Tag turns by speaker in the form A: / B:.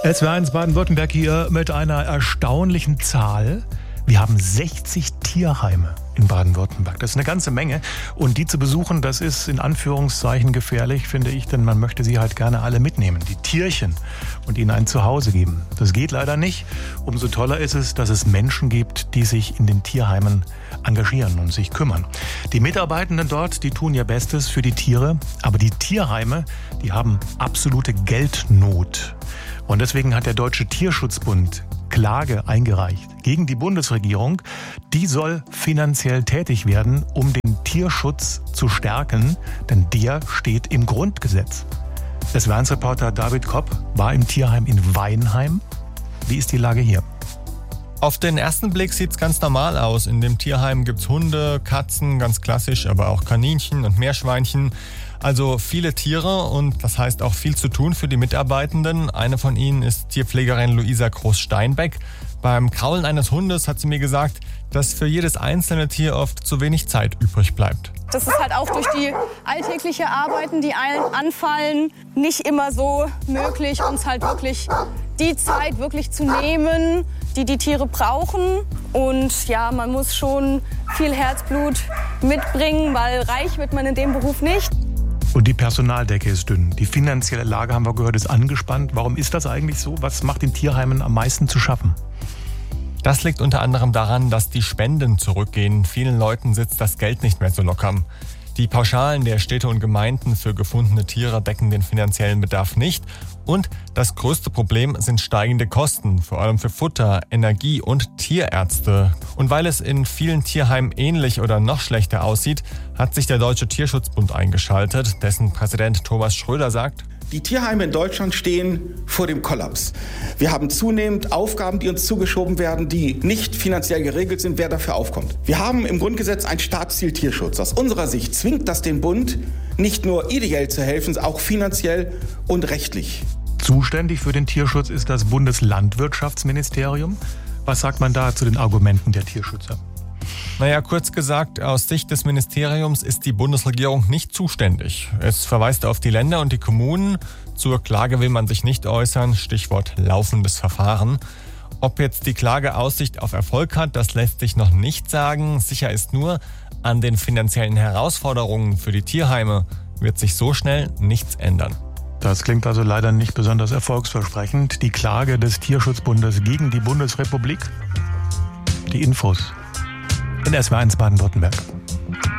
A: SWR1 Baden-Württemberg hier mit einer erstaunlichen Zahl. Wir haben 60 Tierheime in Baden-Württemberg. Das ist eine ganze Menge. Und die zu besuchen, das ist in Anführungszeichen gefährlich, finde ich, denn man möchte sie halt gerne alle mitnehmen, die Tierchen, und ihnen ein Zuhause geben. Das geht leider nicht. Umso toller ist es, dass es Menschen gibt, die sich in den Tierheimen engagieren und sich kümmern. Die Mitarbeitenden dort, die tun ihr Bestes für die Tiere, aber die Tierheime, die haben absolute Geldnot. Und deswegen hat der Deutsche Tierschutzbund Klage eingereicht gegen die Bundesregierung. Die soll finanziell tätig werden, um den Tierschutz zu stärken, denn der steht im Grundgesetz. SWR1-Reporter David Kopp war im Tierheim in Weinheim. Wie ist die Lage hier?
B: Auf den ersten Blick sieht's ganz normal aus. In dem Tierheim gibt's Hunde, Katzen, ganz klassisch, aber auch Kaninchen und Meerschweinchen. Also viele Tiere und das heißt auch viel zu tun für die Mitarbeitenden. Eine von ihnen ist Tierpflegerin Luisa Groß-Steinbeck. Beim Kraulen eines Hundes hat sie mir gesagt, dass für jedes einzelne Tier oft zu wenig Zeit übrig bleibt.
C: Das ist halt auch durch die alltägliche Arbeiten, die allen anfallen, nicht immer so möglich, uns halt wirklich die Zeit wirklich zu nehmen, die die Tiere brauchen. Und ja, man muss schon viel Herzblut mitbringen, weil reich wird man in dem Beruf nicht.
A: Und die Personaldecke ist dünn. Die finanzielle Lage, haben wir gehört, ist angespannt. Warum ist das eigentlich so? Was macht den Tierheimen am meisten zu schaffen?
B: Das liegt unter anderem daran, dass die Spenden zurückgehen. Vielen Leuten sitzt das Geld nicht mehr so locker. Die Pauschalen der Städte und Gemeinden für gefundene Tiere decken den finanziellen Bedarf nicht. Und das größte Problem sind steigende Kosten, vor allem für Futter, Energie und Tierärzte. Und weil es in vielen Tierheimen ähnlich oder noch schlechter aussieht, hat sich der Deutsche Tierschutzbund eingeschaltet. Dessen Präsident Thomas Schröder sagt:
D: Die Tierheime in Deutschland stehen vor dem Kollaps. Wir haben zunehmend Aufgaben, die uns zugeschoben werden, die nicht finanziell geregelt sind, wer dafür aufkommt. Wir haben im Grundgesetz ein Staatsziel Tierschutz. Aus unserer Sicht zwingt das den Bund, nicht nur ideell zu helfen, sondern auch finanziell und rechtlich.
A: Zuständig für den Tierschutz ist das Bundeslandwirtschaftsministerium. Was sagt man da zu den Argumenten der Tierschützer?
B: Naja, kurz gesagt, aus Sicht des Ministeriums ist die Bundesregierung nicht zuständig. Es verweist auf die Länder und die Kommunen. Zur Klage will man sich nicht äußern, Stichwort laufendes Verfahren. Ob jetzt die Klage Aussicht auf Erfolg hat, das lässt sich noch nicht sagen. Sicher ist nur, an den finanziellen Herausforderungen für die Tierheime wird sich so schnell nichts ändern.
A: Das klingt also leider nicht besonders erfolgsversprechend. Die Klage des Tierschutzbundes gegen die Bundesrepublik. Die Infos in SWR1 Baden-Württemberg.